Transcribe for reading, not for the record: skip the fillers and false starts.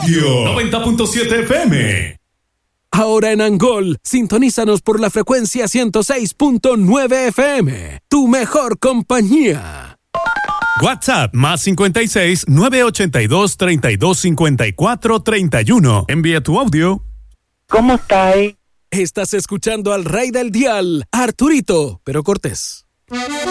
Audio 90.7 FM. Ahora en Angol, sintonízanos por la frecuencia 106.9 FM. Tu mejor compañía. WhatsApp más 56 982 32 54 31. Envía tu audio. ¿Cómo estáis? Estás escuchando al rey del dial, Arturito, pero Cortés.